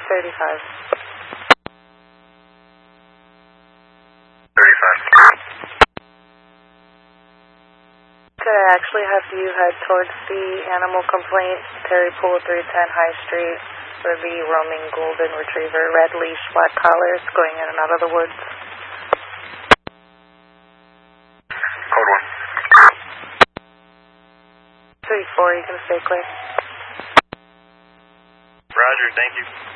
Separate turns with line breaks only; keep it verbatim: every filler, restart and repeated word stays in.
thirty-five.
thirty-five.
Could I actually have you head towards the animal complaint, Terry Pool, three ten High Street, for the roaming golden retriever, red leash, black collars, going in and out of the woods?
Code one.
three four, you can stay clear.
Roger, thank you.